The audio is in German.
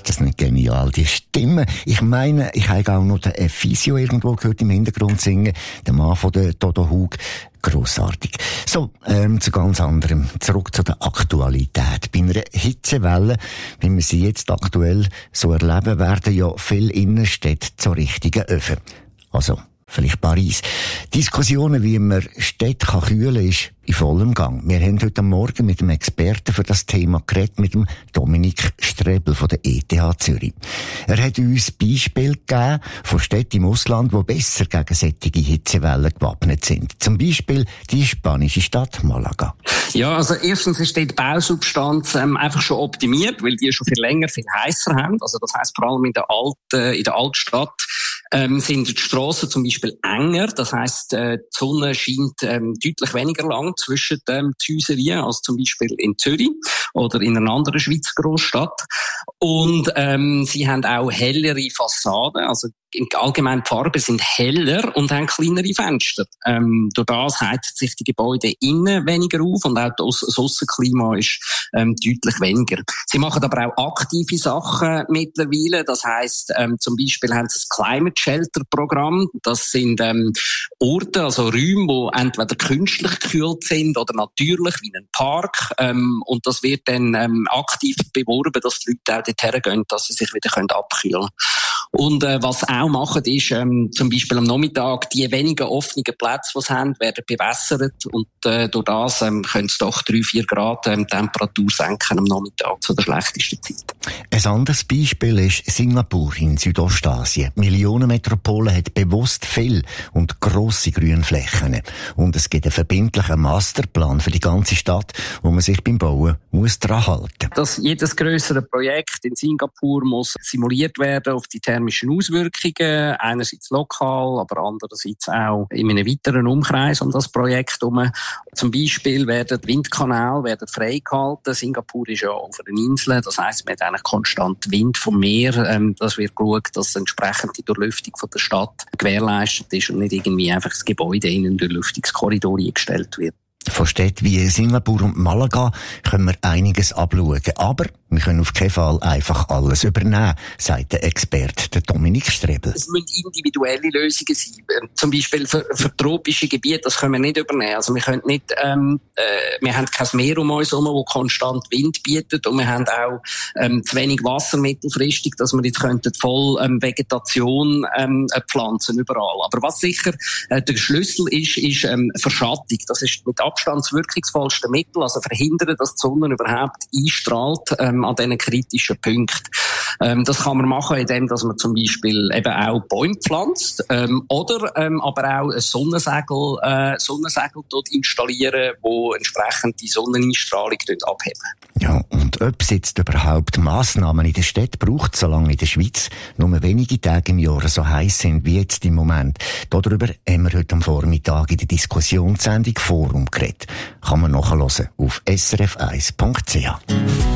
Ist das nicht genial, die Stimme? Ich meine, ich habe auch noch den Physio irgendwo gehört im Hintergrund singen, der Mann von der Dodo Hug. Grossartig. So, zu ganz anderem. Zurück zu der Aktualität. Bei einer Hitzewelle, wie wir sie jetzt aktuell so erleben, werden ja viele Innenstädte zu richtigen Öfen. Also, vielleicht Paris. Diskussionen, wie man Städte kühlen kann, ist in vollem Gang. Wir haben heute Morgen mit einem Experten für das Thema geredet, mit dem Dominik Strebel von der ETH Zürich. Er hat uns Beispiele gegeben von Städten im Ausland, die besser gegen solche Hitzewellen gewappnet sind. Zum Beispiel die spanische Stadt Malaga. Ja, also erstens ist die Bausubstanz einfach schon optimiert, weil die schon viel länger, viel heißer haben. Also das heisst, vor allem in der Altstadt sind die Strassen zum Beispiel enger. Das heisst, die Sonne scheint deutlich weniger lang zwischen den Häuserien als zum Beispiel in Zürich oder in einer anderen Schweizer Großstadt. Und sie haben auch hellere Fassaden, also allgemein die Farben sind heller und haben kleinere Fenster. Durch das heizen sich die Gebäude innen weniger auf und auch das Aussenklima ist deutlich weniger. Sie machen aber auch aktive Sachen mittlerweile. Das heisst, zum Beispiel haben sie das Climate Shelter Programm. Das sind Orte, also Räume, die entweder künstlich gekühlt sind oder natürlich, wie ein Park. Und das wird dann aktiv beworben, dass die Leute auch dorthin gehen, dass sie sich wieder abkühlen können. Und was auch machen, ist zum Beispiel am Nachmittag die wenigen offenen Plätze, die sie haben, werden bewässert und durch das können sie doch 3-4 Grad Temperatur senken am Nachmittag zu der schlechtesten Zeit. Ein anderes Beispiel ist Singapur in Südostasien. Millionenmetropole hat bewusst viel und grosse Grünflächen. Und es gibt einen verbindlichen Masterplan für die ganze Stadt, wo man sich beim Bauen muss dran halten. Dass jedes grössere Projekt in Singapur muss simuliert werden auf die thermischen Auswirkungen, einerseits lokal, aber andererseits auch in einem weiteren Umkreis um das Projekt herum. Zum Beispiel werden Windkanäle freigehalten. Singapur ist ja auf einer Insel, das heisst, man hat eigentlich konstant Wind vom Meer. Das wird geschaut, dass entsprechend die Durchlüftung von der Stadt gewährleistet ist und nicht irgendwie einfach das Gebäude in einen Durchlüftungskorridor eingestellt wird. Von Städten wie Singapur und Malaga können wir einiges abschauen. Aber wir können auf keinen Fall einfach alles übernehmen, sagt der Experte, der Dominik Strebel. Es müssen individuelle Lösungen sein. Zum Beispiel für tropische Gebiete, das können wir nicht übernehmen. Also wir können nicht, wir haben kein Meer um uns herum, das konstant Wind bietet, und wir haben auch zu wenig Wasser mittelfristig, dass wir jetzt voll Vegetation pflanzen überall. Aber was sicher der Schlüssel ist Verschattung. Das ist mit Abstand das wirkungsvollste Mittel, also verhindern, dass die Sonne überhaupt einstrahlt an diesen kritischen Punkten. Das kann man machen, indem dass man zum Beispiel eben auch Bäume pflanzt oder aber auch ein Sonnensegel dort installieren, wo entsprechend die Sonneneinstrahlung abheben. Ja, und ob es jetzt überhaupt Massnahmen in der Stadt braucht, solange in der Schweiz nur wenige Tage im Jahr so heiß sind wie jetzt im Moment. Darüber haben wir heute am Vormittag in der Diskussionssendung Forum geredet. Kann man nachhören auf srf1.ch.